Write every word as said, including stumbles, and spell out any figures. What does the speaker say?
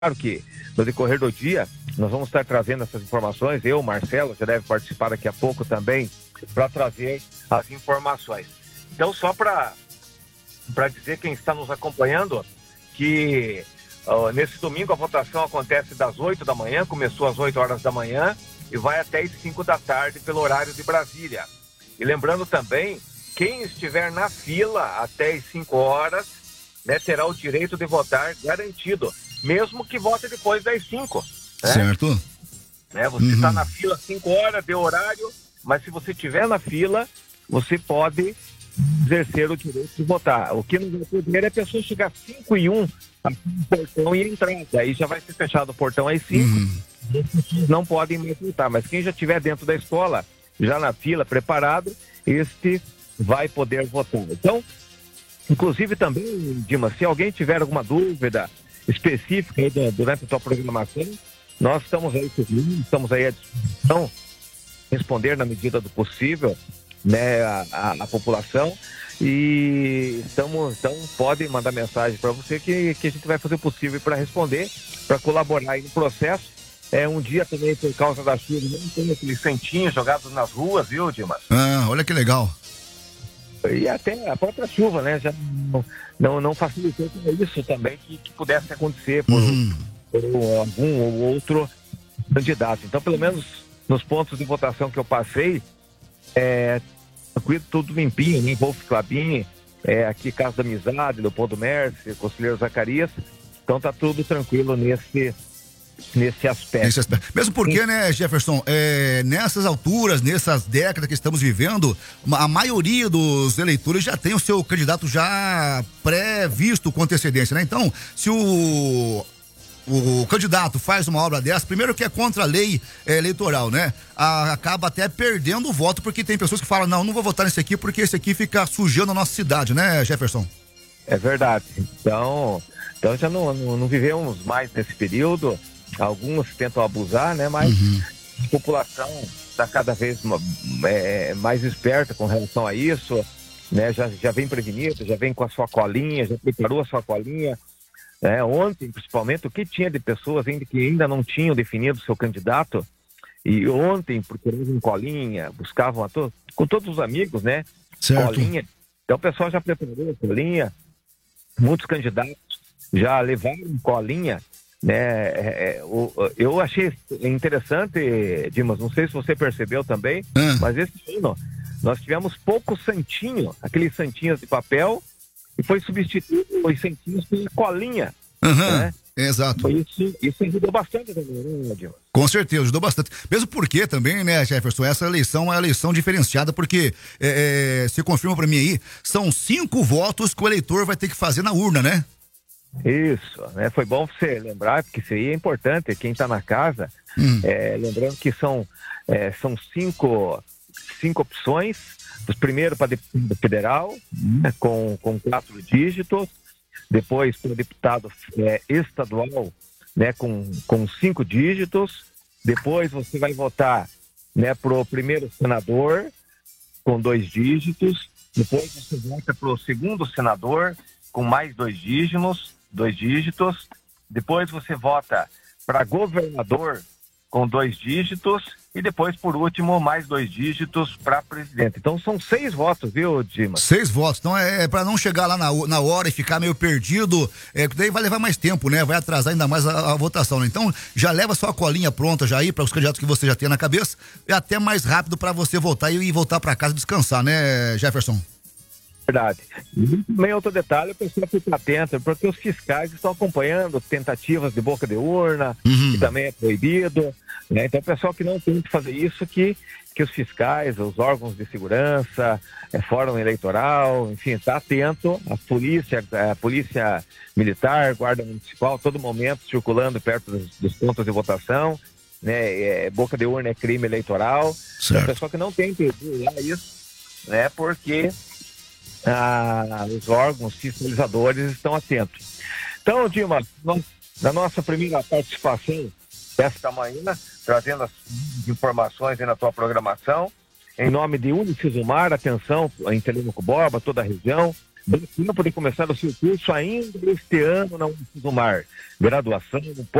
Claro que no decorrer do dia nós vamos estar trazendo essas informações. Eu, Marcelo, já deve participar daqui a pouco também para trazer as informações. Então, só para para dizer quem está nos acompanhando que uh, nesse domingo a votação acontece das oito da manhã, começou às oito horas da manhã e vai até as cinco da tarde pelo horário de Brasília. E lembrando também, quem estiver na fila até as cinco horas, né, terá o direito de votar garantido, mesmo que vote depois das cinco. Né? Certo. Né, você está uhum. na fila cinco horas de horário, mas se você estiver na fila, você pode exercer o direito de votar. O que não vai poder é a pessoa chegar às cinco e um no portão e entrar. Aí já vai ser fechado o portão às cinco. Uhum. Não podem mais votar. Mas quem já estiver dentro da escola, já na fila, preparado, este vai poder votar. Então, inclusive também, Dima, se alguém tiver alguma dúvida específica aí durante a sua programação, nós estamos aí, estamos aí à disposição, responder na medida do possível, né, a, a, a população, e estamos, então podem mandar mensagem para você que, que a gente vai fazer o possível para responder, para colaborar aí no processo. É um dia também, por causa da chuva, não tem aqueles santinhos jogados nas ruas, viu, Dimas? Ah, olha que legal. E até a própria chuva, né, já não, não, não facilitou isso também que, que pudesse acontecer por, uhum. por algum ou outro candidato. Então, pelo menos nos pontos de votação que eu passei, é, tranquilo, tudo limpinho, né? Wolf Clabin, é, aqui Casa da Amizade, Leopoldo Merce, Conselheiro Zacarias, então tá tudo tranquilo nesse, nesse aspecto. Nesse aspecto. Mesmo porque, né, Jefferson, é, nessas alturas, nessas décadas que estamos vivendo, a maioria dos eleitores já tem o seu candidato já pré-visto com antecedência, né? Então, se o o candidato faz uma obra dessa, primeiro que é contra a lei é, eleitoral, né? A, acaba até perdendo o voto, porque tem pessoas que falam, não, não vou votar nesse aqui porque esse aqui fica sujando a nossa cidade, né, Jefferson? É verdade. Então, então já não, não, não vivemos mais nesse período, alguns tentam abusar, né? Mas uhum. a população está cada vez é, mais esperta com relação a isso, né? Já, já vem prevenido, já vem com a sua colinha, já preparou a sua colinha. É, ontem, principalmente, o que tinha de pessoas ainda que ainda não tinham definido seu candidato, e ontem procuravam colinha, buscavam a to- com todos os amigos, né? Certo. Colinha. Então o pessoal já preparou a colinha, muitos candidatos já levaram colinha, né? É, é, o, eu achei interessante, Dimas, não sei se você percebeu também, hum. mas esse ano nós tivemos pouco santinho, aqueles santinhos de papel, e foi substituído os santinhos pela colinha. Uhum, né? Exato. Isso, isso ajudou bastante também, né, Dilma? Com certeza, ajudou bastante. Mesmo porque também, né, Jefferson, essa eleição é uma eleição diferenciada, porque é, é, você confirma pra mim aí, são cinco votos que o eleitor vai ter que fazer na urna, né? Isso, né? Foi bom você lembrar, porque isso aí é importante, quem tá na casa, hum. é, lembrando que são, é, são cinco, cinco opções. Os primeiro para deputado federal, né, com, com quatro dígitos, depois para deputado é, estadual, né, com, com cinco dígitos, depois você vai votar, né, para o primeiro senador, com dois dígitos, depois você vota para o segundo senador, com mais dois dígitos, dois dígitos, depois você vota para governador, com dois dígitos, e depois, por último, mais dois dígitos para presidente. Então, são seis votos, viu, Dimas? Seis votos. Então, é, é para não chegar lá na, na hora e ficar meio perdido, é, daí vai levar mais tempo, né? Vai atrasar ainda mais a, a votação, né? Então, já leva sua colinha pronta já aí para os candidatos que você já tem na cabeça, é até mais rápido para você votar e, e voltar para casa descansar, né, Jefferson? Verdade. E também outro detalhe, o pessoal fica atento, porque os fiscais estão acompanhando tentativas de boca de urna, uhum. que também é proibido, né? Então o pessoal que não tem que fazer isso, que, que os fiscais, os órgãos de segurança, é, fórum eleitoral, enfim, está atento, a polícia, a polícia militar, guarda municipal, todo momento circulando perto dos, dos pontos de votação, né? É, boca de urna é crime eleitoral. Então, o pessoal que não tem que lá isso, né? Porque Ah, os órgãos fiscalizadores estão atentos. Então, Dilma, nós, na nossa primeira participação desta manhã, trazendo as informações aí na tua programação, em nome de Unicesumar, atenção em Telêmaco Borba, toda a região, dá tempo de começar o seu curso ainda este ano na Unicesumar. Graduação